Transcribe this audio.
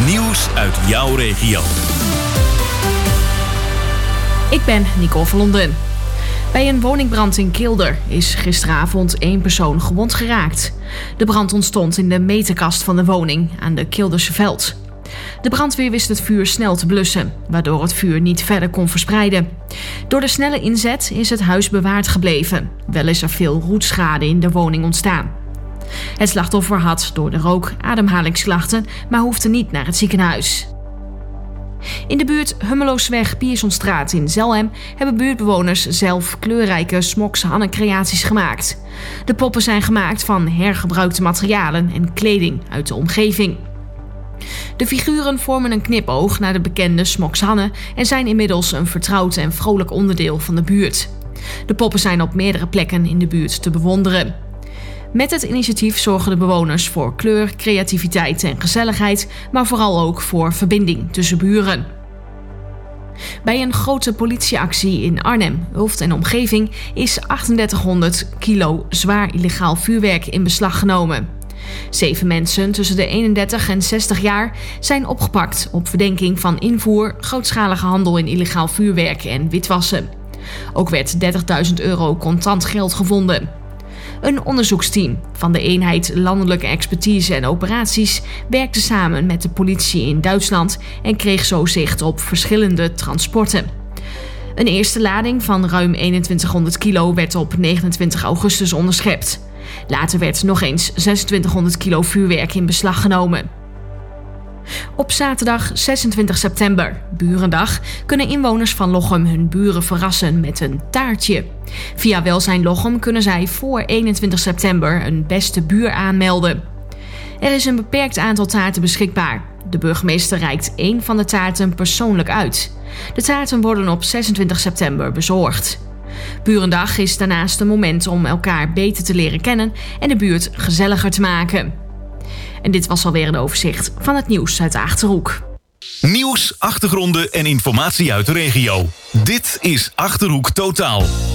Nieuws uit jouw regio. Ik ben Nicole van Londen. Bij een woningbrand in Kilder is gisteravond 1 persoon gewond geraakt. De brand ontstond in de meterkast van de woning aan de Kilderse Veld. De brandweer wist het vuur snel te blussen, waardoor het vuur niet verder kon verspreiden. Door de snelle inzet is het huis bewaard gebleven. Wel is er veel roetschade in de woning ontstaan. Het slachtoffer had door de rook ademhalingsklachten, maar hoefde niet naar het ziekenhuis. In de buurt Hummeloosweg-Piersonstraat in Zelhem hebben buurtbewoners zelf kleurrijke Smoks-Hanne-creaties gemaakt. De poppen zijn gemaakt van hergebruikte materialen en kleding uit de omgeving. De figuren vormen een knipoog naar de bekende Smoks-Hanne en zijn inmiddels een vertrouwd en vrolijk onderdeel van de buurt. De poppen zijn op meerdere plekken in de buurt te bewonderen. Met het initiatief zorgen de bewoners voor kleur, creativiteit en gezelligheid, maar vooral ook voor verbinding tussen buren. Bij een grote politieactie in Arnhem, Ulft en omgeving is 3800 kilo zwaar illegaal vuurwerk in beslag genomen. 7 mensen tussen de 31 en 60 jaar zijn opgepakt op verdenking van invoer, grootschalige handel in illegaal vuurwerk en witwassen. Ook werd €30.000 contant geld gevonden. Een onderzoeksteam van de eenheid Landelijke Expertise en Operaties werkte samen met de politie in Duitsland en kreeg zo zicht op verschillende transporten. Een eerste lading van ruim 2100 kilo werd op 29 augustus onderschept. Later werd nog eens 2600 kilo vuurwerk in beslag genomen. Op zaterdag 26 september, Burendag, kunnen inwoners van Lochem hun buren verrassen met een taartje. Via Welzijn Lochem kunnen zij voor 21 september een beste buur aanmelden. Er is een beperkt aantal taarten beschikbaar. De burgemeester reikt 1 van de taarten persoonlijk uit. De taarten worden op 26 september bezorgd. Burendag is daarnaast een moment om elkaar beter te leren kennen en de buurt gezelliger te maken. En dit was alweer een overzicht van het nieuws uit de Achterhoek. Nieuws, achtergronden en informatie uit de regio. Dit is Achterhoek Totaal.